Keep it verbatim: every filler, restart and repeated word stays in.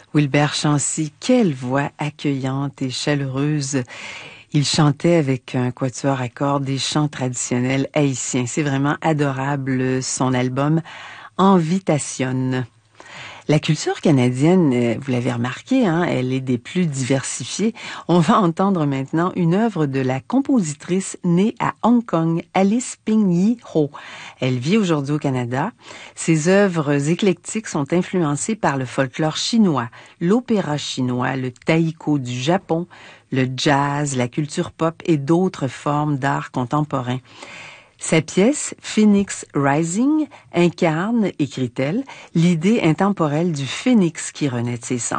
Wilbert Chancy, quelle voix accueillante et chaleureuse. Il chantait avec un quatuor à cordes des chants traditionnels haïtiens. C'est vraiment adorable, son album Envitation. La culture canadienne, vous l'avez remarqué, hein, elle est des plus diversifiées. On va entendre maintenant une œuvre de la compositrice née à Hong Kong, Alice Ping-Yi Ho. Elle vit aujourd'hui au Canada. Ses œuvres éclectiques sont influencées par le folklore chinois, l'opéra chinois, le taiko du Japon, le jazz, la culture pop et d'autres formes d'art contemporain. Sa pièce, Phoenix Rising, incarne, écrit-elle, l'idée intemporelle du phénix qui renaît de ses cendres.